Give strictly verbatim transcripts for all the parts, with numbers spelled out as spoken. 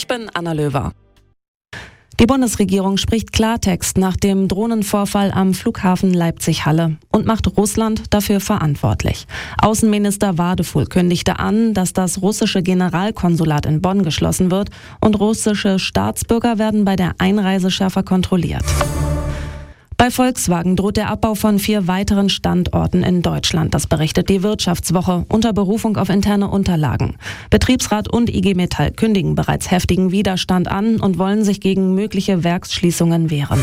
Ich bin Anna Löwer. Die Bundesregierung spricht Klartext nach dem Drohnenvorfall am Flughafen Leipzig-Halle und macht Russland dafür verantwortlich. Außenminister Wadefuhl kündigte an, dass das russische Generalkonsulat in Bonn geschlossen wird und russische Staatsbürger werden bei der Einreise schärfer kontrolliert. Bei Volkswagen droht der Abbau von vier weiteren Standorten in Deutschland. Das berichtet die Wirtschaftswoche unter Berufung auf interne Unterlagen. Betriebsrat und I G Metall kündigen bereits heftigen Widerstand an und wollen sich gegen mögliche Werksschließungen wehren.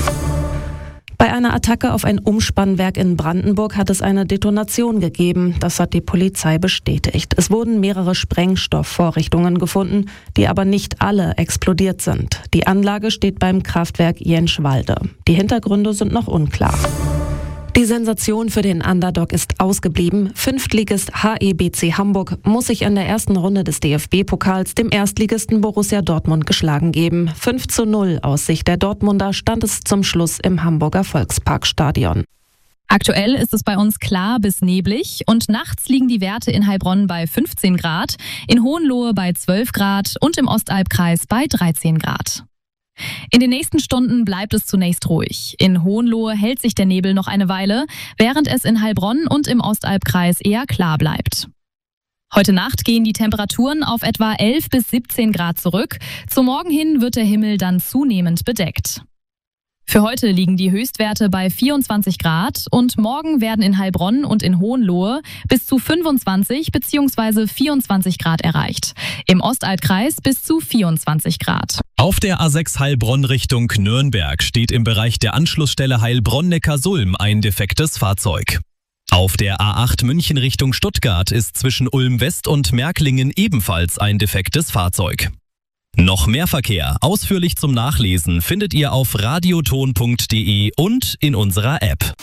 Bei einer Attacke auf ein Umspannwerk in Brandenburg hat es eine Detonation gegeben. Das hat die Polizei bestätigt. Es wurden mehrere Sprengstoffvorrichtungen gefunden, die aber nicht alle explodiert sind. Die Anlage steht beim Kraftwerk Jenschwalde. Die Hintergründe sind noch unklar. Die Sensation für den Underdog ist ausgeblieben. Fünftligist H E B C Hamburg muss sich in der ersten Runde des D F B-Pokals dem Erstligisten Borussia Dortmund geschlagen geben. fünf zu null aus Sicht der Dortmunder stand es zum Schluss im Hamburger Volksparkstadion. Aktuell ist es bei uns klar bis neblig und nachts liegen die Werte in Heilbronn bei fünfzehn Grad, in Hohenlohe bei zwölf Grad und im Ostalbkreis bei dreizehn Grad. In den nächsten Stunden bleibt es zunächst ruhig. In Hohenlohe hält sich der Nebel noch eine Weile, während es in Heilbronn und im Ostalbkreis eher klar bleibt. Heute Nacht gehen die Temperaturen auf etwa elf bis siebzehn Grad zurück. Zum Morgen hin wird der Himmel dann zunehmend bedeckt. Für heute liegen die Höchstwerte bei vierundzwanzig Grad und morgen werden in Heilbronn und in Hohenlohe bis zu fünfundzwanzig bzw. vierundzwanzig Grad erreicht. Im Ostalbkreis bis zu vierundzwanzig Grad. Auf der A sechs Heilbronn Richtung Nürnberg steht im Bereich der Anschlussstelle Heilbronn-Neckarsulm ein defektes Fahrzeug. Auf der A acht München Richtung Stuttgart ist zwischen Ulm West und Märklingen ebenfalls ein defektes Fahrzeug. Noch mehr Verkehr, ausführlich zum Nachlesen, findet ihr auf radioton punkt de und in unserer App.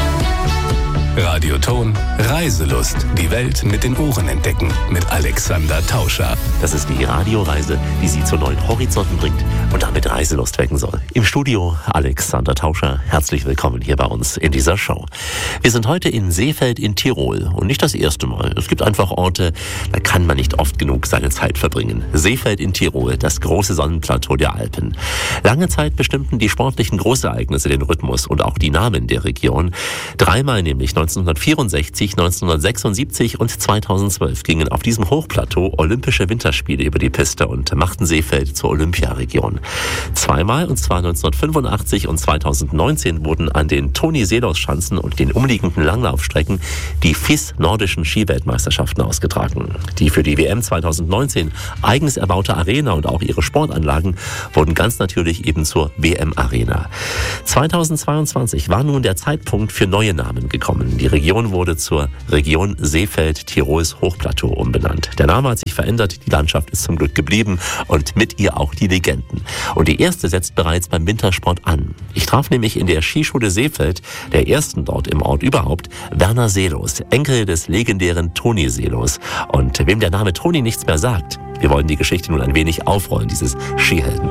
Radioton Reiselust. Die Welt mit den Ohren entdecken. Mit Alexander Tauscher. Das ist die Radioreise, die Sie zu neuen Horizonten bringt und damit Reiselust wecken soll. Im Studio Alexander Tauscher. Herzlich willkommen hier bei uns in dieser Show. Wir sind heute in Seefeld in Tirol und nicht das erste Mal. Es gibt einfach Orte, da kann man nicht oft genug seine Zeit verbringen. Seefeld in Tirol, das große Sonnenplateau der Alpen. Lange Zeit bestimmten die sportlichen Großereignisse den Rhythmus und auch die Namen der Region. Dreimal nämlich neunzehnhundertvierundsechzig, neunzehnhundertsechsundsiebzig und zweitausendzwölf gingen auf diesem Hochplateau Olympische Winterspiele über die Piste und machten Seefeld zur Olympiaregion. Zweimal, und zwar neunzehnhundertfünfundachtzig und zweitausendneunzehn, wurden an den Toni-Seelos-Schanzen und den umliegenden Langlaufstrecken die F I S Nordischen Skiweltmeisterschaften ausgetragen. Die für die W M zweitausendneunzehn eigens erbaute Arena und auch ihre Sportanlagen wurden ganz natürlich eben zur W M-Arena. zweitausendzweiundzwanzig war nun der Zeitpunkt für neue Namen gekommen. Die Region wurde zur Region Seefeld-Tirols Hochplateau umbenannt. Der Name hat sich verändert, die Landschaft ist zum Glück geblieben und mit ihr auch die Legenden. Und die erste setzt bereits beim Wintersport an. Ich traf nämlich in der Skischule Seefeld, der ersten dort im Ort überhaupt, Werner Seelos, Enkel des legendären Toni Seelos. Und wem der Name Toni nichts mehr sagt, wir wollen die Geschichte nun ein wenig aufrollen, dieses Skihelden.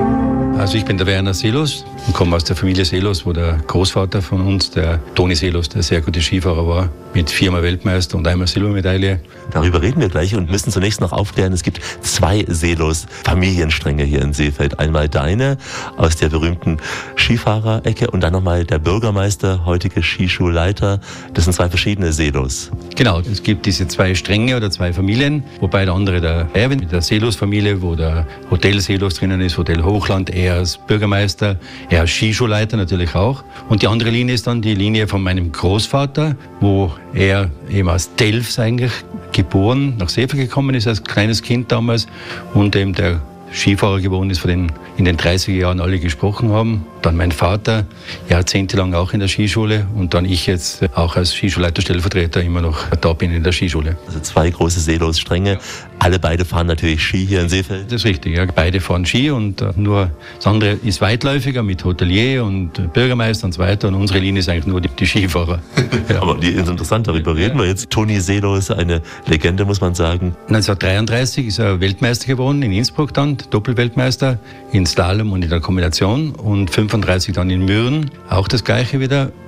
Also ich bin der Werner Seelos und komme aus der Familie Seelos, wo der Großvater von uns, der Toni Seelos, der sehr gute Skifahrer war, mit viermal Weltmeister und einmal Silbermedaille. Darüber reden wir gleich und müssen zunächst noch aufklären, es gibt zwei Seelos-Familienstränge hier in Seefeld. Einmal deine aus der berühmten Skifahrerecke und dann nochmal der Bürgermeister, heutige Skischulleiter. Das sind zwei verschiedene Seelos. Genau, es gibt diese zwei Stränge oder zwei Familien, wobei der andere der Erwin mit der Seelos-Familie, wo der Hotel Seelos drinnen ist, Hotel Hochland, er als Bürgermeister, er als Skischulleiter natürlich auch. Und die andere Linie ist dann die Linie von meinem Großvater, wo er eben aus Delfs eigentlich geboren, nach Seefeld gekommen ist als kleines Kind damals und eben der Skifahrer geworden ist, von denen in den dreißiger Jahren alle gesprochen haben. Dann mein Vater, jahrzehntelang auch in der Skischule und dann ich jetzt auch als Skischulleiter Stellvertreter immer noch da bin in der Skischule. Also zwei große Seelos-Stränge. Alle beide fahren natürlich Ski hier in Seefeld. Das ist richtig, ja. Beide fahren Ski und nur das andere ist weitläufiger mit Hotelier und Bürgermeister und so weiter und unsere Linie ist eigentlich nur die, die Skifahrer. Ja. Aber die ist interessant, darüber reden wir jetzt. Toni Seelos, eine Legende, muss man sagen. neunzehnhundertdreiunddreißig ist er Weltmeister geworden in Innsbruck dann, Doppelweltmeister in Slalom und in der Kombination und fünfunddreißig dann in Mürren, auch das Gleiche wieder.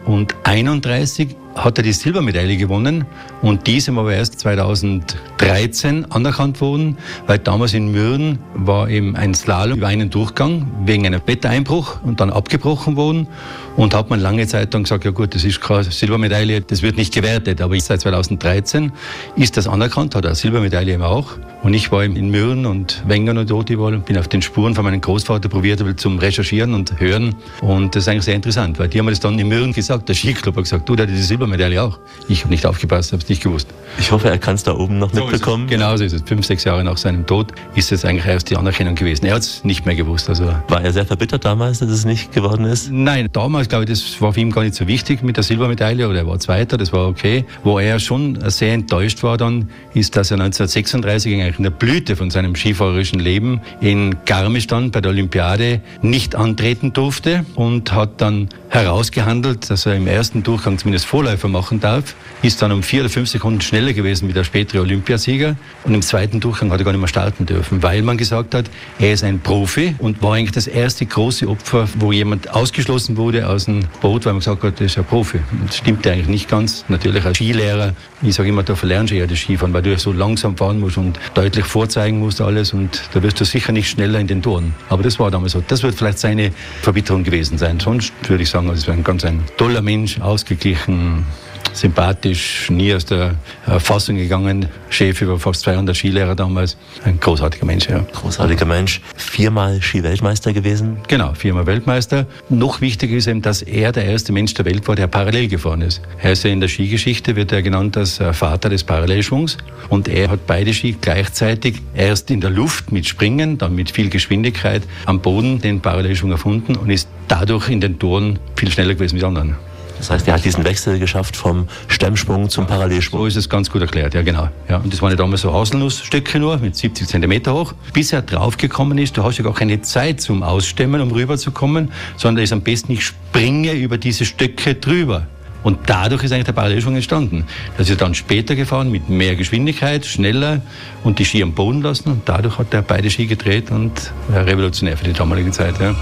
neunzehnhunderteinunddreißig hat er die Silbermedaille gewonnen und diese aber erst zweitausenddreizehn anerkannt worden, weil damals in Mürren war eben ein Slalom über einen Durchgang wegen einem Wettereinbruch und dann abgebrochen worden und hat man lange Zeit dann gesagt, ja gut, das ist keine Silbermedaille, das wird nicht gewertet, aber seit zweitausenddreizehn ist das anerkannt, hat er eine Silbermedaille eben auch und ich war eben in Mürren und Wengen und dort überall und bin auf den Spuren von meinem Großvater probiert zum Recherchieren und Hören und das ist eigentlich sehr interessant, weil die haben mir das dann in Mürren gesagt, der Skiclub hat gesagt, du, der hat die Silbermedaille auch. Ich habe nicht aufgepasst, habe es nicht gewusst. Ich hoffe, er kann es da oben noch so mitbekommen. Genau so ist es. Fünf, sechs Jahre nach seinem Tod ist es eigentlich erst die Anerkennung gewesen. Er hat es nicht mehr gewusst. Also war er sehr verbittert damals, dass es nicht geworden ist? Nein, damals, glaube ich, das war für ihn gar nicht so wichtig mit der Silbermedaille oder er war Zweiter, das war okay. Wo er schon sehr enttäuscht war dann, ist, dass er neunzehnhundertsechsunddreißig eigentlich in der Blüte von seinem skifahrerischen Leben in Garmisch dann bei der Olympiade nicht antreten durfte und hat dann herausgehandelt, dass er im ersten Durchgang zumindest Vorläufer machen darf, ist dann um vier oder fünf Sekunden schneller gewesen wie der spätere Olympiasieger und im zweiten Durchgang hat er gar nicht mehr starten dürfen, weil man gesagt hat, er ist ein Profi und war eigentlich das erste große Opfer, wo jemand ausgeschlossen wurde aus dem Boot, weil man gesagt hat, das ist ein Profi. Das stimmte eigentlich nicht ganz. Natürlich als Skilehrer, ich sage immer, da verlernst du ja das Skifahren, weil du ja so langsam fahren musst und deutlich vorzeigen musst alles und da wirst du sicher nicht schneller in den Toren. Aber das war damals so. Das wird vielleicht seine Verbitterung gewesen sein. Sonst würde ich sagen, es war ein ganz ein toller Mensch, ausgeglichen, sympathisch, nie aus der Fassung gegangen, Chef über fast zweihundert Skilehrer damals. Ein großartiger Mensch, ja. Großartiger Mensch. Viermal Ski-Weltmeister gewesen? Genau, viermal Weltmeister. Noch wichtiger ist eben, dass er der erste Mensch der Welt war, der parallel gefahren ist. Er ist ja in der Skigeschichte, wird er genannt als Vater des Parallelschwungs. Und er hat beide Ski gleichzeitig erst in der Luft mit Springen, dann mit viel Geschwindigkeit am Boden den Parallelschwung erfunden und ist dadurch in den Toren viel schneller gewesen wie die anderen. Das heißt, er hat diesen Wechsel geschafft vom Stemmsprung zum Parallelschwung. So ist es ganz gut erklärt, ja genau. Ja, und das waren ja damals so Haselnussstücke nur, mit siebzig Zentimeter hoch. Bis er draufgekommen ist, du hast ja gar keine Zeit zum Ausstemmen, um rüberzukommen, sondern es ist am besten, ich springe über diese Stöcke drüber. Und dadurch ist eigentlich der Parallelschwung entstanden. Das ist dann später gefahren mit mehr Geschwindigkeit, schneller und die Ski am Boden lassen. Und dadurch hat er beide Ski gedreht und war revolutionär für die damalige Zeit. Ja.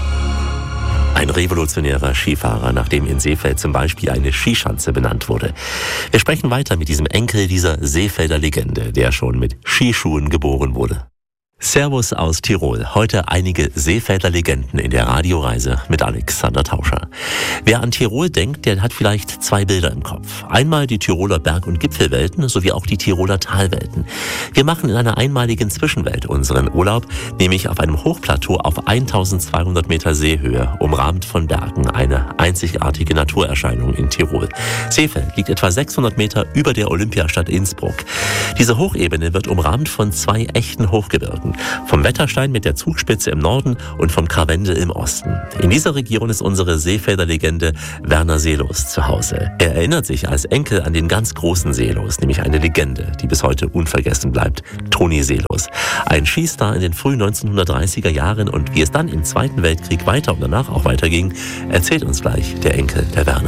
Ein revolutionärer Skifahrer, nach dem in Seefeld zum Beispiel eine Skischanze benannt wurde. Wir sprechen weiter mit diesem Enkel dieser Seefelder Legende, der schon mit Skischuhen geboren wurde. Servus aus Tirol. Heute einige Seefelder Legenden in der Radioreise mit Alexander Tauscher. Wer an Tirol denkt, der hat vielleicht zwei Bilder im Kopf. Einmal die Tiroler Berg- und Gipfelwelten sowie auch die Tiroler Talwelten. Wir machen in einer einmaligen Zwischenwelt unseren Urlaub, nämlich auf einem Hochplateau auf eintausendzweihundert Meter Seehöhe, umrahmt von Bergen, eine einzigartige Naturerscheinung in Tirol. Seefeld liegt etwa sechshundert Meter über der Olympiastadt Innsbruck. Diese Hochebene wird umrahmt von zwei echten Hochgebirgen. Vom Wetterstein mit der Zugspitze im Norden und vom Karwendel im Osten. In dieser Region ist unsere Seefelder Legende Werner Seelos zu Hause. Er erinnert sich als Enkel an den ganz großen Seelos, nämlich eine Legende, die bis heute unvergessen bleibt. Toni Seelos. Ein Skistar in den frühen neunzehnhundertdreißiger Jahren und wie es dann im Zweiten Weltkrieg weiter und danach auch weiterging, erzählt uns gleich der Enkel der Werner.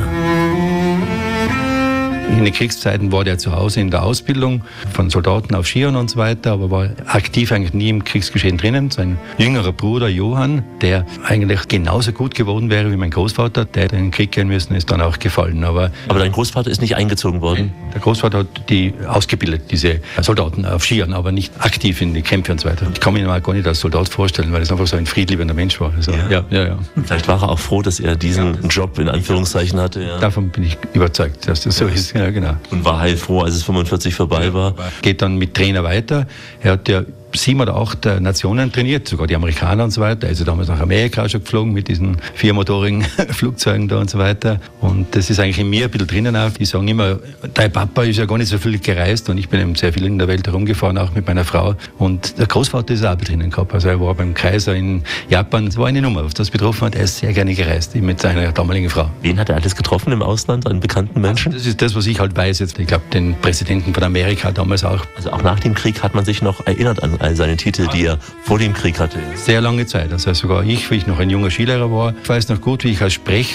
In den Kriegszeiten war der zu Hause in der Ausbildung von Soldaten auf Skiern und so weiter, aber war aktiv eigentlich nie im Kriegsgeschehen drinnen. Sein jüngerer Bruder Johann, der eigentlich genauso gut geworden wäre wie mein Großvater, der in den Krieg gehen müssen, ist dann auch gefallen. Aber, aber dein Großvater ist nicht eingezogen worden? Der Großvater hat die ausgebildet, diese Soldaten auf Skiern, aber nicht aktiv in die Kämpfe und so weiter. Ich kann mich mal gar nicht als Soldat vorstellen, weil es einfach so ein friedliebender Mensch war. Also, ja. Ja, ja, ja. Vielleicht war er auch froh, dass er diesen ja. Job in Anführungszeichen hatte. Ja. Davon bin ich überzeugt, dass das so ist. Ja, genau. Und war heilfroh, als es fünfundvierzig vorbei ja, war. Geht dann mit Trainer weiter. Er hat ja sieben oder acht Nationen trainiert, sogar die Amerikaner und so weiter. Also damals nach Amerika schon geflogen mit diesen viermotorigen Flugzeugen da und so weiter. Und das ist eigentlich in mir ein bisschen drinnen auch. Die sagen immer, dein Papa ist ja gar nicht so viel gereist und ich bin eben sehr viel in der Welt herumgefahren, auch mit meiner Frau. Und der Großvater ist auch ein bisschen drinnen gehabt. Also er war beim Kaiser in Japan. Das war eine Nummer, was das betroffen hat. Er ist sehr gerne gereist mit seiner damaligen Frau. Wen hat er alles getroffen im Ausland, an bekannten Menschen? Also das ist das, was ich halt weiß jetzt. Ich glaube, den Präsidenten von Amerika damals auch. Also auch nach dem Krieg hat man sich noch erinnert an all seine Titel, die er vor dem Krieg hatte. Sehr lange Zeit. Also sogar ich, wie ich noch ein junger Skilehrer war, ich weiß noch gut, wie ich als Sprecher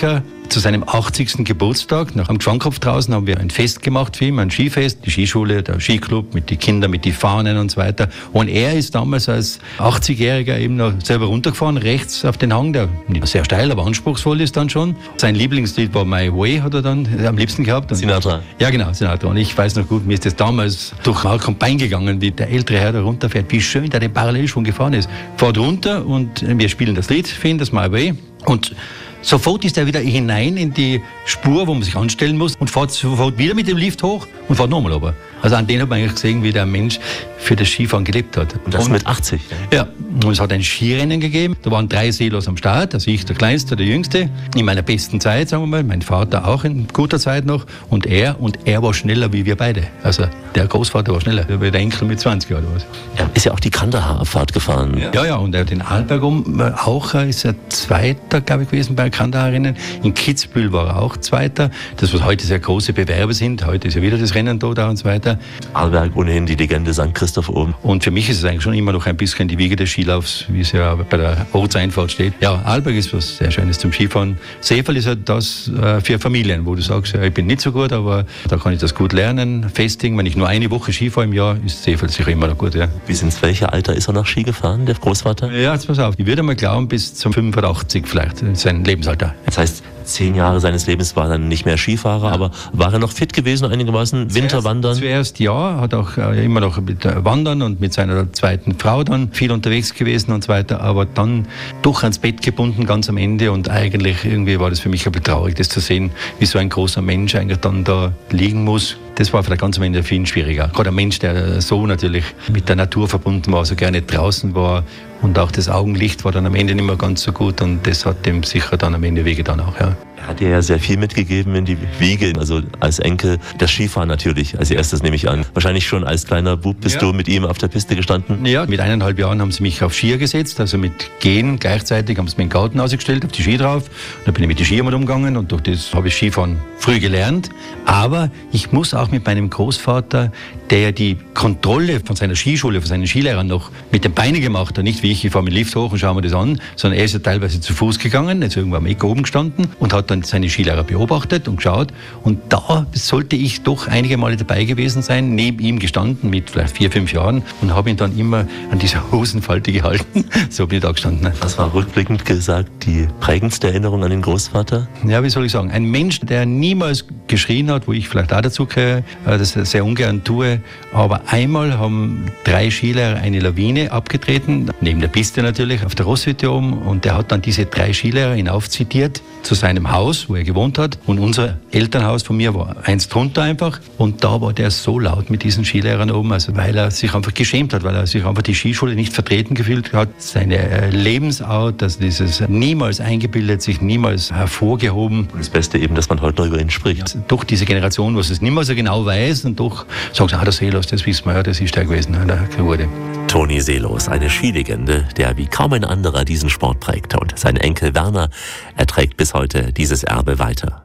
zu seinem achtzigsten Geburtstag, nach dem Geschwankopf draußen, haben wir ein Fest gemacht für ihn, ein Skifest, die Skischule, der Skiclub mit den Kindern, mit den Fahnen und so weiter. Und er ist damals als achtzigjähriger eben noch selber runtergefahren, rechts auf den Hang, der nicht sehr steil, aber anspruchsvoll ist dann schon. Sein Lieblingslied war My Way, hat er dann am liebsten gehabt. Und Sinatra. Ja, genau, Sinatra. Und ich weiß noch gut, mir ist das damals durch Mark und Bein gegangen, wie der ältere Herr da runterfährt, wie schön der den Parallelschwung gefahren ist. Fährt runter und wir spielen das Lied für ihn, das My Way. Und sofort ist er wieder hinein in die Spur, wo man sich anstellen muss und fährt sofort wieder mit dem Lift hoch und fährt nochmal runter. Also an den hat man eigentlich gesehen, wie der Mensch für das Skifahren gelebt hat. Und das und, mit achtzig? Ja, und es hat ein Skirennen gegeben. Da waren drei Seelos am Start, also ich der Kleinste, der Jüngste. In meiner besten Zeit, sagen wir mal, mein Vater auch in guter Zeit noch. Und er, und er war schneller wie wir beide. Also der Großvater war schneller, wie der Enkel mit zwanzig oder was. Er ist ja auch die Kandahar-Abfahrt gefahren. Ja, ja, ja, und er hat den Arlberg um, auch ist er Zweiter, glaube ich, gewesen bei Kandahar-Rennen. In Kitzbühel war er auch Zweiter. Das, was heute sehr große Bewerbe sind. Heute ist ja wieder das Rennen da und so weiter. Arlberg, ohnehin die Legende Sankt Christoph oben. Und für mich ist es eigentlich schon immer noch ein bisschen die Wiege des Skilaufs, wie es ja bei der Ortseinfahrt steht. Ja, Arlberg ist was sehr Schönes zum Skifahren. Seefeld ist halt das äh, für Familien, wo du sagst, ja, ich bin nicht so gut, aber da kann ich das gut lernen, festigen. Wenn ich nur eine Woche Ski fahre im Jahr, ist Seefeld sicher immer noch gut. Ja. Bis ins welche Alter ist er noch Ski gefahren, der Großvater? Ja, jetzt pass auf. Ich würde mal glauben, bis zum fünfundachtzig vielleicht, sein Lebensalter. Das heißt, zehn Jahre seines Lebens war er dann nicht mehr Skifahrer, ja. Aber war er noch fit gewesen einigermaßen? Winterwandern? Zuerst ja, hat auch äh, immer noch mit äh, Wandern und mit seiner zweiten Frau dann viel unterwegs gewesen und so weiter, aber dann doch ans Bett gebunden ganz am Ende und eigentlich irgendwie war das für mich ein bisschen traurig, das zu sehen, wie so ein großer Mensch eigentlich dann da liegen muss. Das war vielleicht ganz am Ende für ihn schwieriger. Gerade ein Mensch, der so natürlich mit der Natur verbunden war, so gerne draußen war und auch das Augenlicht war dann am Ende nicht mehr ganz so gut und das hat dem sicher dann am Ende wehgetan auch, ja. Er hat dir ja sehr viel mitgegeben in die Wiege, also als Enkel. Das Skifahren natürlich, als erstes nehme ich an. Wahrscheinlich schon als kleiner Bub bist ja. du mit ihm auf der Piste gestanden? Ja, mit eineinhalb Jahren haben sie mich auf Skier gesetzt, also mit Gehen gleichzeitig haben sie mir den Garten ausgestellt, auf die Ski drauf. Da bin ich mit den Skiern umgegangen und durch das habe ich Skifahren früh gelernt. Aber ich muss auch mit meinem Großvater, der die Kontrolle von seiner Skischule, von seinen Skilehrern noch mit den Beinen gemacht hat, nicht wie ich, ich fahre mit dem Lift hoch und schaue mir das an, sondern er ist ja teilweise zu Fuß gegangen, jetzt irgendwo am Eck oben gestanden und hat dann seine Skilehrer beobachtet und geschaut. Und da sollte ich doch einige Male dabei gewesen sein, neben ihm gestanden mit vielleicht vier, fünf Jahren und habe ihn dann immer an dieser Hosenfalte gehalten. So bin ich da gestanden. Was war rückblickend gesagt die prägendste Erinnerung an den Großvater? Ja, wie soll ich sagen? Ein Mensch, der niemals geschrien hat, wo ich vielleicht auch dazu gehöre, das sehr ungern tue. Aber einmal haben drei Skilehrer eine Lawine abgetreten, neben der Piste natürlich, auf der Rosshütte oben. Und der hat dann diese drei Skilehrer hinaufzitiert zu seinem Haus, wo er gewohnt hat. Und unser Elternhaus von mir war eins drunter einfach. Und da war der so laut mit diesen Skilehrern oben, also weil er sich einfach geschämt hat, weil er sich einfach die Skischule nicht vertreten gefühlt hat. Seine Lebensart, also dieses niemals eingebildet, sich niemals hervorgehoben. Und das Beste eben, dass man heute noch über ihn spricht. Ja, doch diese Generation, was es nicht mehr so genau weiß und doch sagt, ah, der Seelos, das wissen wir ja, das ist der gewesen, der wurde. Toni Seelos, eine Skilegende, der wie kaum ein anderer diesen Sport prägt. Und sein Enkel Werner, er trägt bis heute dieses Erbe weiter.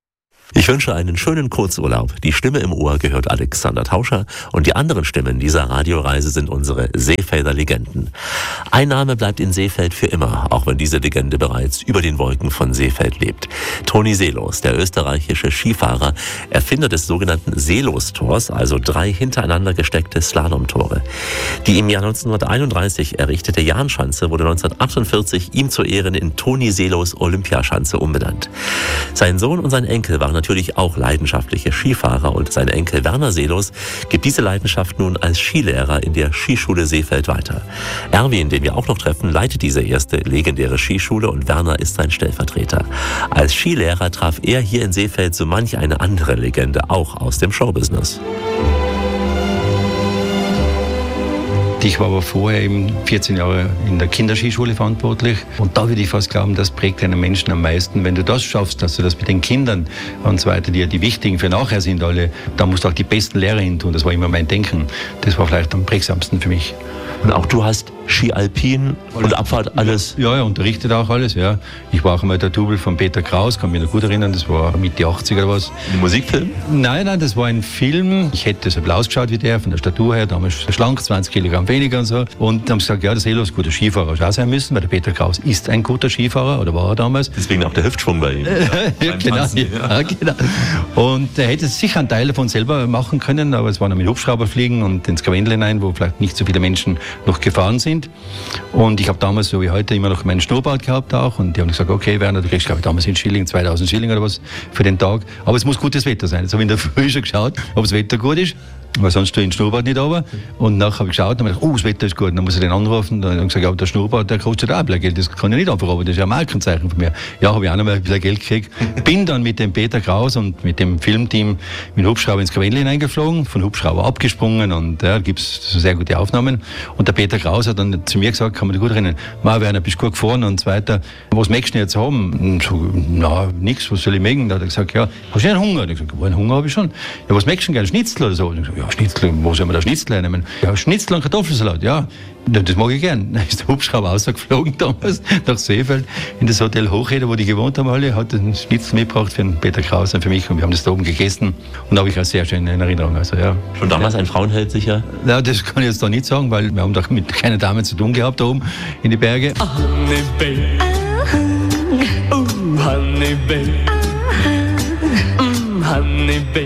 Ich wünsche einen schönen Kurzurlaub. Die Stimme im Ohr gehört Alexander Tauscher und die anderen Stimmen dieser Radioreise sind unsere Seefelder Legenden. Ein Name bleibt in Seefeld für immer, auch wenn diese Legende bereits über den Wolken von Seefeld lebt. Toni Seelos, der österreichische Skifahrer, Erfinder des sogenannten Seelos-Tors, also drei hintereinander gesteckte Slalomtore. Die im Jahr neunzehnhunderteinunddreißig errichtete Jahnschanze wurde neunzehnhundertachtundvierzig ihm zu Ehren in Toni Seelos Olympiaschanze umbenannt. Sein Sohn und sein Enkel waren natürlich auch leidenschaftliche Skifahrer und sein Enkel Werner Seelos gibt diese Leidenschaft nun als Skilehrer in der Skischule Seefeld weiter. Erwin, den wir auch noch treffen, leitet diese erste legendäre Skischule und Werner ist sein Stellvertreter. Als Skilehrer traf er hier in Seefeld so manch eine andere Legende, auch aus dem Showbusiness. Ich war aber vorher eben vierzehn Jahre in der Kinderskischule verantwortlich und da würde ich fast glauben, das prägt einen Menschen am meisten. Wenn du das schaffst, dass du das mit den Kindern und so weiter, die ja die wichtigen für nachher sind alle, da musst du auch die besten Lehrer hin tun. Das war immer mein Denken. Das war vielleicht am prägsamsten für mich. Und auch du hast Ski Alpin und Abfahrt, alles? Ja, ja, unterrichtet auch alles, ja. Ich war auch einmal der Double von Peter Kraus, kann mich noch gut erinnern, das war Mitte achtziger oder was. Ein Musikfilm? Nein, nein, das war ein Film. Ich hätte so ein bisschen ausgeschaut wie der, von der Statur her, damals schlank, zwanzig Kilogramm weniger und so. Und dann haben sie gesagt, ja, der Seelos, guter Skifahrer auch sein müssen, weil der Peter Kraus ist ein guter Skifahrer, oder war er damals. Deswegen auch der Hüftschwung bei ihm. ja, genau, Tanzen, ja. Ja, genau. Und er hätte sicher einen Teil davon selber machen können, aber es war noch mit Hubschrauber fliegen und ins Karwendel hinein, wo vielleicht nicht so viele Menschen noch gefahren sind. Und ich habe damals, so wie heute, immer noch meinen Schnurrbart gehabt auch. Und die haben gesagt, okay, Werner, du kriegst, glaube ich, damals in Schilling, zweitausend Schilling oder was für den Tag. Aber es muss gutes Wetter sein. Jetzt habe ich in der Früh schon geschaut, ob das Wetter gut ist. Weil sonst stehe ich den Schnurrbart nicht runter. Und nachher habe ich geschaut und habe gedacht, oh, das Wetter ist gut. Und dann muss ich den anrufen. Dann habe ich gesagt, ja, der Schnurrbart, der kostet auch ein bisschen Geld. Das kann ich nicht einfach runter. Das ist ja ein Markenzeichen von mir. Ja, habe ich auch noch mal ein bisschen Geld gekriegt. Bin dann mit dem Peter Kraus und mit dem Filmteam mit dem Hubschrauber ins Karwendel hineingeflogen, von Hubschrauber abgesprungen und ja, da gibt es sehr gute Aufnahmen. Und der Peter Kraus hat dann zu mir gesagt, kann man dich gut erinnern, Ma, Werner, bist du gut gefahren und so weiter. Was möchtest du jetzt haben? Und so, na, nix, was soll ich mögen? Da hat er gesagt, ja, hast du einen Hunger? Und ich gesagt, einen Hunger habe ich schon. Ja, was möchtest du gerne? Schnitzel oder so? Und ich gesagt, ja, Schnitzel, wo soll man da Schnitzel nehmen? Ja, Schnitzel und Kartoffelsalat, ja. Das mag ich gern. Dann ist der Hubschrauber rausgeflogen damals nach Seefeld in das Hotel Hochheder, wo die gewohnt haben alle, hat einen Schnitzel mitgebracht für den Peter Kraus und für mich und wir haben das da oben gegessen und da habe ich auch sehr schön in Erinnerung. Also, ja. Schon damals ein Frauenheld sicher? Ja, das kann ich jetzt da nicht sagen, weil wir haben doch mit keiner Dame zu tun gehabt da oben in die Berge. Honeybee, oh Honeybee, mm, Honeybee.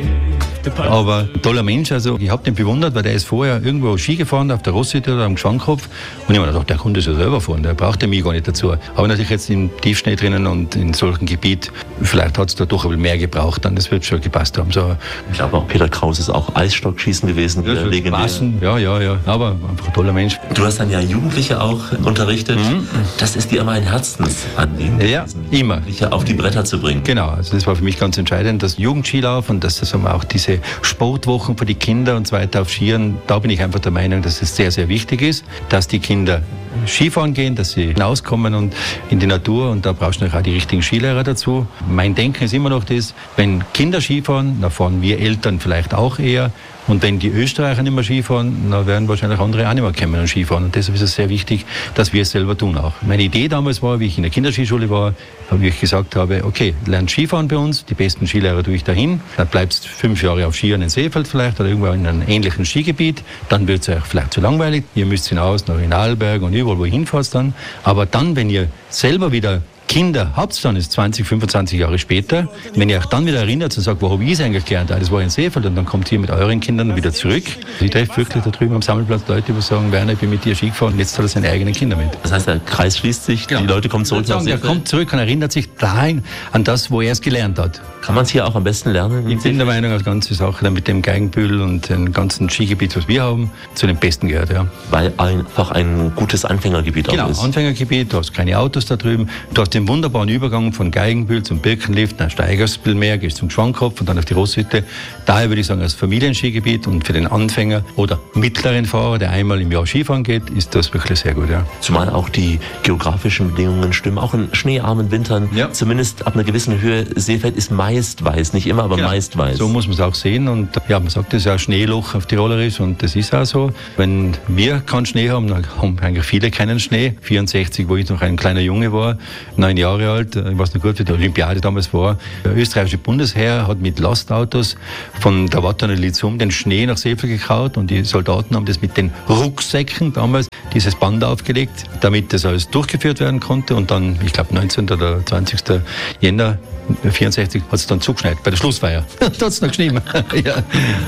Aber ein toller Mensch, also ich habe den bewundert, weil der ist vorher irgendwo Ski gefahren auf der Rosshütte oder am Geschwankopf und ich habe mir gedacht, der konnte es ja selber fahren, der braucht mich gar nicht dazu. Aber natürlich jetzt im Tiefschnee drinnen und in solchem Gebiet, vielleicht hat es da doch ein bisschen mehr gebraucht, dann das wird schon gepasst haben. So. Ich glaube auch Peter Kraus ist auch Eisstockschießen gewesen. Ja, legendär. Ja, ja, ja, aber einfach ein toller Mensch. Du hast dann ja Jugendliche auch unterrichtet. Mhm. Das ist dir immer ein Herzensanliegen, ja, immer. Jugendliche auf die Bretter zu bringen. Genau, also das war für mich ganz entscheidend, das Jugendskilauf und das, das haben wir auch diese Sportwochen für die Kinder und so weiter auf Skiern, da bin ich einfach der Meinung, dass es sehr, sehr wichtig ist, dass die Kinder Skifahren gehen, dass sie hinauskommen und in die Natur und da brauchst du natürlich auch die richtigen Skilehrer dazu. Mein Denken ist immer noch das, wenn Kinder Skifahren, dann fahren wir Eltern vielleicht auch eher und wenn die Österreicher nicht mehr Skifahren, dann werden wahrscheinlich andere auch nicht mehr kommen und Skifahren und deshalb ist es sehr wichtig, dass wir es selber tun auch. Meine Idee damals war, wie ich in der Kinderskischule war, wie ich gesagt habe, okay, lernt Skifahren bei uns, die besten Skilehrer tue ich dahin, dann bleibst fünf Jahre auf Skiern in Seefeld vielleicht oder irgendwo in einem ähnlichen Skigebiet, dann wird es euch vielleicht zu langweilig, ihr müsst hinaus nach Inalberg und überall, wo ihr hinfahrt dann, aber dann, wenn ihr selber wieder Kinder habt, dann ist zwanzig, fünfundzwanzig Jahre später, wenn ihr euch dann wieder erinnert und sagt, wo habe ich es eigentlich gelernt? Das war in Seefeld und dann kommt ihr mit euren Kindern wieder zurück. Ich treffe wirklich da drüben am Sammelplatz Leute, die sagen, Werner, ich bin mit dir Ski gefahren und jetzt hat er seine eigenen Kinder mit. Das heißt, der Kreis schließt sich, genau. Die Leute kommen zurück nach Seefeld. Er kommt zurück und erinnert sich dahin an das, wo er es gelernt hat. Kann man es hier auch am besten lernen? Ich bin der Meinung, als ganze Sache dann mit dem Geigenbühl und dem ganzen Skigebiet, was wir haben, zu den Besten gehört. Ja. Weil einfach ein gutes Anfängergebiet genau, auch ist. Genau, Anfängergebiet, du hast keine Autos da drüben, du hast den wunderbaren Übergang von Geigenbühl zum Birkenlift, dann steigerst du mehr, gehst zum Schwankopf und dann auf die Rosshütte. Daher würde ich sagen, als Familienskigebiet und für den Anfänger oder mittleren Fahrer, der einmal im Jahr Skifahren geht, ist das wirklich sehr gut. Ja. Zumal auch die geografischen Bedingungen stimmen, auch in schneearmen Wintern, ja. Zumindest ab einer gewissen Höhe. Seefeld ist meist weiß, nicht immer, aber genau. meist weiß. So muss man es auch sehen und ja, man sagt, das ist ja Schneeloch auf Tirolerisch und das ist auch so. Wenn wir keinen Schnee haben, dann haben eigentlich viele keinen Schnee. vierundsechzig, wo ich noch ein kleiner Junge war, neun Jahre alt, ich weiß noch gut, wie die Olympiade damals war. Der österreichische Bundesheer hat mit Lastautos von der Wattana Lizum den Schnee nach Seefeld gekraut und die Soldaten haben das mit den Rucksäcken damals dieses Band aufgelegt, damit das alles durchgeführt werden konnte und dann, ich glaube neunzehnten oder zwanzigsten Jänner vierundsechzig hat es dann zugeschneit bei der Schlussfeier. Da hat es noch geschnitten. Ja.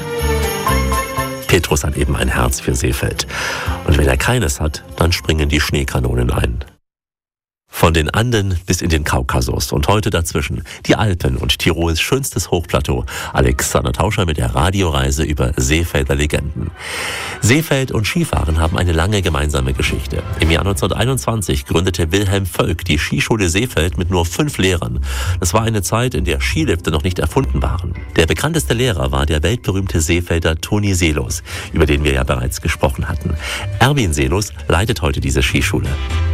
Petrus hat eben ein Herz für Seefeld. Und wenn er keines hat, dann springen die Schneekanonen ein. Von den Anden bis in den Kaukasus und heute dazwischen die Alpen und Tirols schönstes Hochplateau. Alexander Tauscher mit der Radioreise über Seefelder Legenden. Seefeld und Skifahren haben eine lange gemeinsame Geschichte. Im Jahr neunzehnhunderteinundzwanzig gründete Wilhelm Völk die Skischule Seefeld mit nur fünf Lehrern. Das war eine Zeit, in der Skilifte noch nicht erfunden waren. Der bekannteste Lehrer war der weltberühmte Seefelder Toni Seelos, über den wir ja bereits gesprochen hatten. Erwin Seelos leitet heute diese Skischule.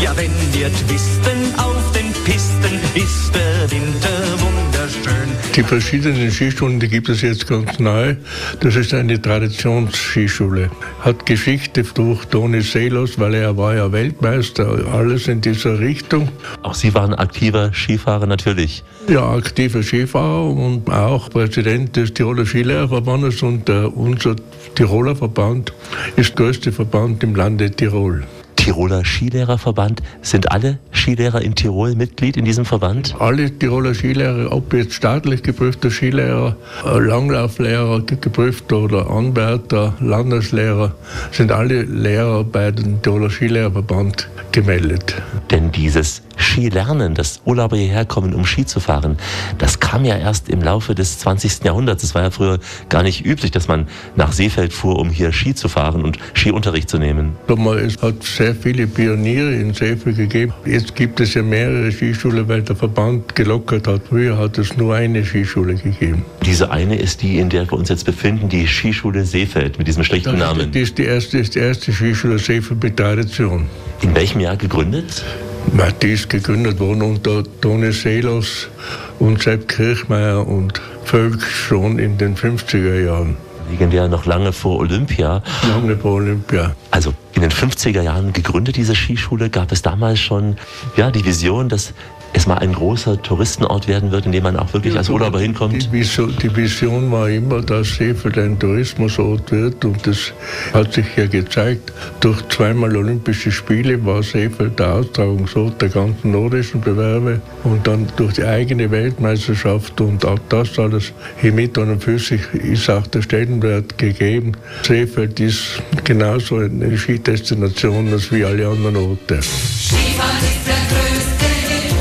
Ja, wenn wir twisten auf den Pisten, ist der Winter wunderschön. Die verschiedenen Skischulen, die gibt es jetzt ganz neu. Das ist eine Traditionsskischule. Hat Geschichte durch Toni Seelos, weil er war ja Weltmeister, alles in dieser Richtung. Auch Sie waren aktiver Skifahrer natürlich. Ja, aktiver Skifahrer und auch Präsident des Tiroler Skilehrerverbandes, und der, unser Tiroler Verband ist der größte Verband im Lande Tirol. Tiroler Skilehrerverband. Sind alle Skilehrer in Tirol Mitglied in diesem Verband? Alle Tiroler Skilehrer, ob jetzt staatlich geprüfter Skilehrer, Langlauflehrer geprüfter oder Anwärter, Landeslehrer, sind alle Lehrer bei dem Tiroler Skilehrerverband gemeldet. Denn dieses Skilernen, dass Urlauber hierher kommen, um Ski zu fahren, das kam ja erst im Laufe des zwanzigsten Jahrhunderts. Es war ja früher gar nicht üblich, dass man nach Seefeld fuhr, um hier Ski zu fahren und Skiunterricht zu nehmen. Es hat sehr viele Pioniere in Seefeld gegeben. Jetzt gibt es ja mehrere Skischulen, weil der Verband gelockert hat. Früher hat es nur eine Skischule gegeben. Diese eine ist die, in der wir uns jetzt befinden, die Skischule Seefeld mit diesem schlichten Namen. Das ist die erste, ist die erste Skischule Seefeld mit Tradition. In welchem Jahr gegründet? Die ist gegründet worden unter Toni Seelos und Sepp Kirchmeier und Völk schon in den fünfziger Jahren. Legendär, noch lange vor Olympia. Lange vor Olympia. Also in den fünfziger Jahren gegründet, diese Skischule. Gab es damals schon ja, die Vision, dass es mal ein großer Touristenort werden wird, in dem man auch wirklich als Urlauber hinkommt? Die Vision, die Vision war immer, dass Seefeld ein Tourismusort wird, und das hat sich ja gezeigt. Durch zweimal Olympische Spiele war Seefeld der Austragungsort der ganzen nordischen Bewerbe, und dann durch die eigene Weltmeisterschaft und auch das alles hier mit und für sich ist auch der Stellenwert gegeben. Seefeld ist genauso eine Skidestination als wie alle anderen Orte. Skifahren ist der größte Hit.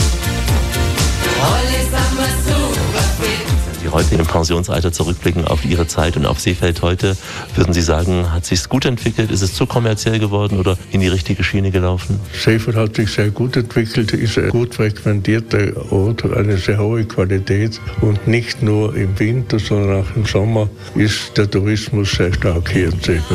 Sie heute im Pensionsalter zurückblicken auf Ihre Zeit und auf Seefeld heute, würden Sie sagen, hat sich's gut entwickelt? Ist es zu kommerziell geworden oder in die richtige Schiene gelaufen? Seefeld hat sich sehr gut entwickelt, ist ein gut frequentierter Ort, hat eine sehr hohe Qualität, und nicht nur im Winter, sondern auch im Sommer ist der Tourismus sehr stark hier in Seefeld.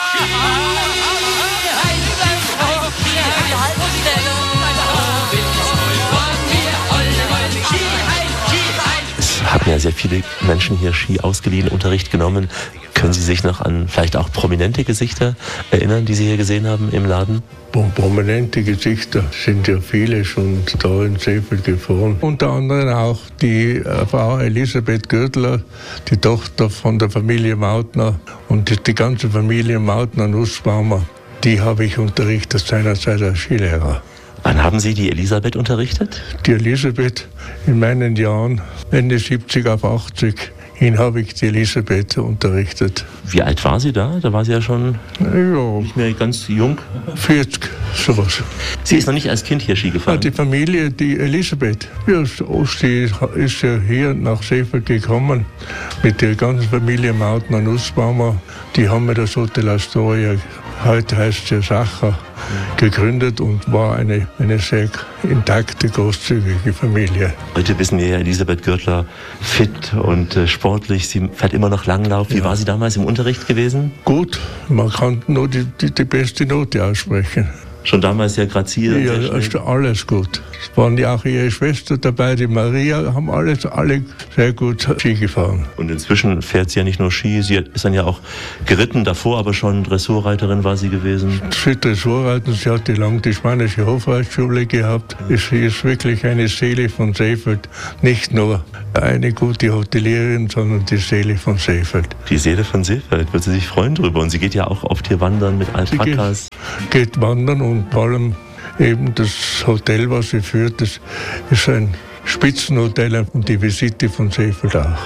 Haben ja sehr viele Menschen hier Ski ausgeliehen, Unterricht genommen. Können Sie sich noch an vielleicht auch prominente Gesichter erinnern, die Sie hier gesehen haben im Laden? Prominente Gesichter sind ja viele schon da in Seefeld gefahren. Unter anderem auch die Frau Elisabeth Gürtler, die Tochter von der Familie Mautner, und die, die ganze Familie Mautner-Nussbaumer, die habe ich unterrichtet seinerzeit als Skilehrer. Wann haben Sie die Elisabeth unterrichtet? Die Elisabeth in meinen Jahren, Ende siebzig auf achtzig, ihn habe ich die Elisabeth unterrichtet. Wie alt war sie da? Da war sie ja schon ja, nicht mehr ganz jung. vierzig, sowas. Sie ist noch nicht als Kind hier Ski gefahren? Ja, die Familie, die Elisabeth, ja, sie ist ja hier nach Seefeld gekommen mit der ganzen Familie Mautner-Nussbaumer. Die haben mir das Hotel Astoria, heute heißt es ja Sacher, gegründet und war eine, eine sehr intakte, großzügige Familie. Heute wissen wir ja, Elisabeth Gürtler fit und äh, sportlich. Sie fährt immer noch Langlauf. Wie ja. war sie damals im Unterricht gewesen? Gut, man kann nur die, die, die beste Note aussprechen. Schon damals ja grazil. Ja, also alles gut. Es waren ja auch ihre Schwester dabei, die Maria, haben alles, alle sehr gut Ski gefahren. Und inzwischen fährt sie ja nicht nur Ski, sie ist dann ja auch geritten, davor aber schon Dressurreiterin war sie gewesen. Sie Dressurreiten, sie hat lange die spanische Hofreitschule gehabt. Sie ist wirklich eine Seele von Seefeld, nicht nur eine gute Hotelierin, sondern die Seele von Seefeld. Die Seele von Seefeld, wird sie sich freuen drüber. Und sie geht ja auch oft hier wandern mit Alpakas. Sie geht, geht wandern, und vor allem eben das Hotel, was sie führt, das ist ein Spitzenhotel, und die Visite von Seefeld auch.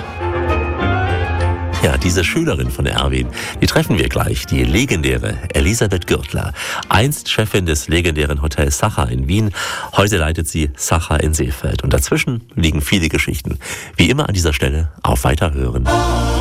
Ja, diese Schülerin von Erwin, die treffen wir gleich, die legendäre Elisabeth Gürtler. Einst Chefin des legendären Hotels Sacher in Wien, heute leitet sie Sacher in Seefeld. Und dazwischen liegen viele Geschichten. Wie immer an dieser Stelle auf Weiterhören.